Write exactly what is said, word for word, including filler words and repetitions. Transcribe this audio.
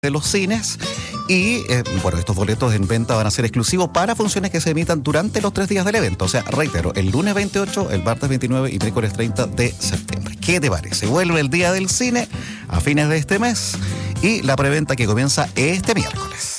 de los cines y eh, bueno, estos boletos en venta van a ser exclusivos para funciones que se emitan durante los tres días del evento, o sea, reitero, el lunes veintiocho, el martes veintinueve y miércoles treinta de septiembre. ¿Qué te parece? Vuelve el Día del Cine a fines de este mes y la preventa que comienza este miércoles.